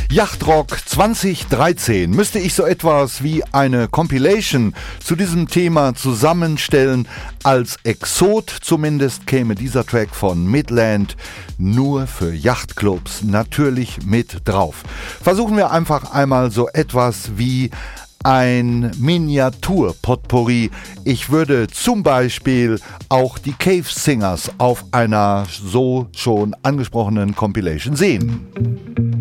Yachtrock 2013 müsste ich so etwas wie eine Compilation zu diesem Thema zusammenstellen. Als Exot zumindest käme dieser Track von Midland nur für Yachtclubs natürlich mit drauf. Versuchen wir einfach einmal so etwas wie ein Miniatur-Potpourri. Ich würde zum Beispiel auch die Cave Singers auf einer so schon angesprochenen Compilation sehen.